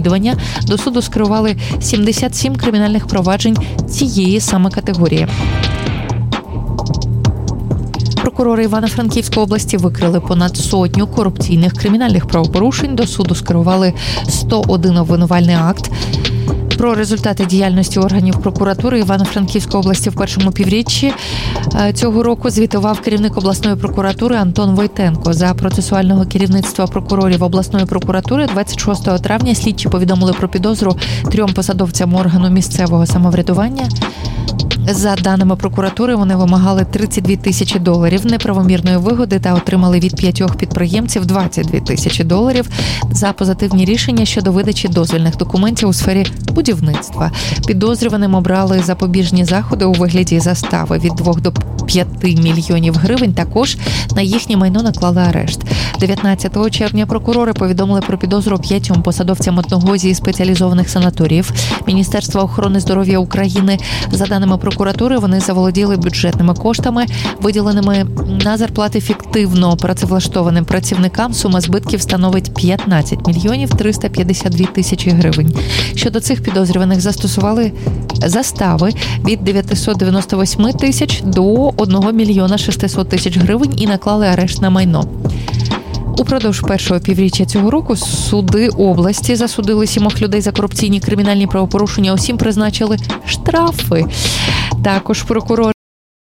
розслідування до суду скерували 77 кримінальних проваджень цієї саме категорії. Прокурори Івано-Франківської області викрили понад сотню корупційних кримінальних правопорушень, до суду скерували 101 обвинувальний акт. Про результати діяльності органів прокуратури Івано-Франківської області в першому півріччі цього року звітував керівник обласної прокуратури Антон Войтенко. За процесуального керівництва прокурорів обласної прокуратури 26 травня слідчі повідомили про підозру 3 посадовцям органу місцевого самоврядування. За даними прокуратури, вони вимагали $32 тисячі неправомірної вигоди та отримали від 5 підприємців $22 тисячі за позитивні рішення щодо видачі дозвільних документів у сфері будівництва. Підозрюваним обрали запобіжні заходи у вигляді застави від 2 до 5 мільйонів гривень. Також на їхнє майно наклали арешт. 19 червня прокурори повідомили про підозру 5 посадовцям одного зі спеціалізованих санаторіїв Міністерства охорони здоров'я України. За даними прокуратури, вони заволоділи бюджетними коштами, виділеними на зарплати фіктивно працевлаштованим працівникам. Сума збитків становить 15 мільйонів 352 тисячі гривень. Щодо цих підозрюваних застосували застави від 998 тисяч до 1 мільйона 600 тисяч гривень і наклали арешт на майно. Упродовж першого півріччя цього року суди області засудили 7 людей за корупційні кримінальні правопорушення, усім призначили штрафи. Також прокурори